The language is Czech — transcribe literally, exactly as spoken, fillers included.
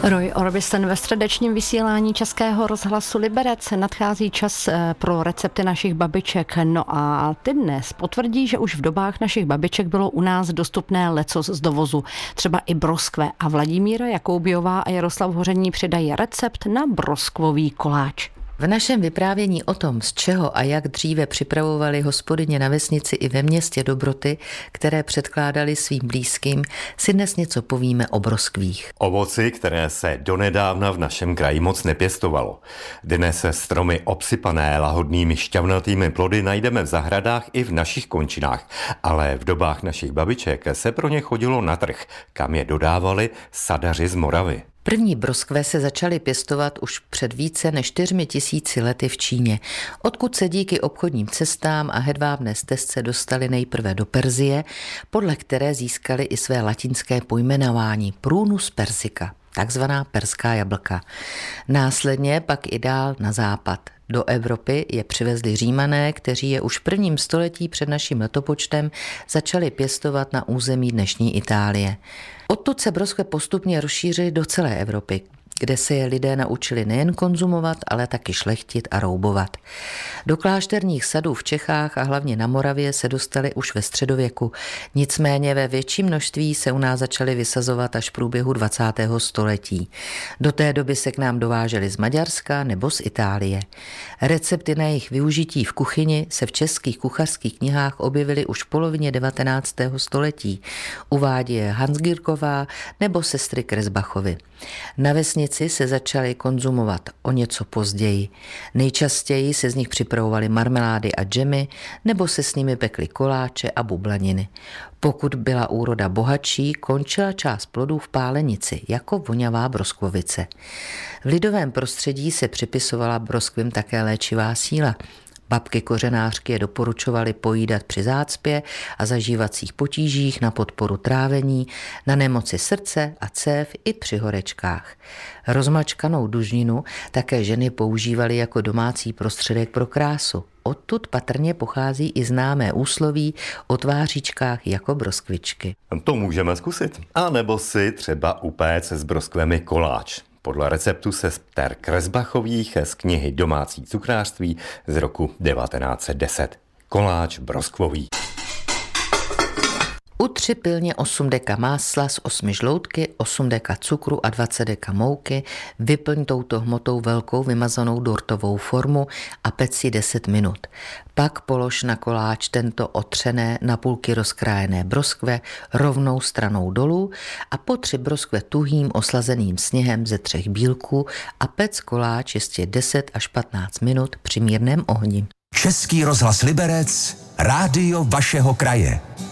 Roy Orbison ve středečním vysílání Českého rozhlasu Liberec. Nadchází čas pro recepty našich babiček. No a ty dnes potvrdí, že už v dobách našich babiček bylo u nás dostupné lecos z dovozu. Třeba i broskve. A Vladimíra Jakoubiová a Jaroslav Hoření přidají recept na broskvový koláč. V našem vyprávění o tom, z čeho a jak dříve připravovali hospodyně na vesnici i ve městě dobroty, které předkládali svým blízkým, si dnes něco povíme o broskvích. Ovoci, které se donedávna v našem kraji moc nepěstovalo. Dnes se stromy obsypané lahodnými šťavnatými plody najdeme v zahradách i v našich končinách, ale v dobách našich babiček se pro ně chodilo na trh, kam je dodávali sadaři z Moravy. První broskve se začaly pěstovat už před více než čtyřmi tisíci lety v Číně, odkud se díky obchodním cestám a hedvábné stezce dostali nejprve do Persie, podle které získali i své latinské pojmenování Prunus persica, takzvaná perská jablka. Následně pak i dál na západ. Do Evropy je přivezli Římané, kteří je už v prvním století před naším letopočtem začali pěstovat na území dnešní Itálie. Odtud se broskve postupně rozšířily do celé Evropy, kde se je lidé naučili nejen konzumovat, ale taky šlechtit a roubovat. Do klášterních sadů v Čechách a hlavně na Moravě se dostali už ve středověku, nicméně ve větším množství se u nás začaly vysazovat až v průběhu dvacátého století. Do té doby se k nám dovážely z Maďarska nebo z Itálie. Recepty na jejich využití v kuchyni se v českých kuchařských knihách objevily už v polovině devatenáctého století. Uvádí je Hansgirková nebo sestry Kresbachovy. Na vesnici se začaly konzumovat o něco později. Nejčastěji se z nich připravovaly marmelády a džemy, nebo se s nimi pekly koláče a bublaniny. Pokud byla úroda bohatší, končila část plodů v pálenici, jako voňavá broskvovice. V lidovém prostředí se připisovala broskvím také léčivá síla. Babky kořenářky je doporučovaly pojídat při zácpě a zažívacích potížích na podporu trávení, na nemoci srdce a cév i při horečkách. Rozmačkanou dužninu také ženy používaly jako domácí prostředek pro krásu. Odtud patrně pochází i známé úsloví o tvářičkách jako broskvičky. To můžeme zkusit. A nebo si třeba upéct s broskvemi koláč. Podle receptu sester Kresbachových z knihy Domácí cukrářství z roku devatenáct set deset. Koláč broskvový. Utři pilně osm deka másla z osmi žloutky, osm deka cukru a dvacet deka mouky, vyplň touto hmotou velkou vymazanou dortovou formu a pec si deset minut. Pak polož na koláč tento otřené na půlky rozkrájené broskve rovnou stranou dolů a potři broskve tuhým oslazeným sněhem ze třech bílků a pec koláč ještě deset až patnáct minut při mírném ohni. Český rozhlas Liberec, rádio vašeho kraje.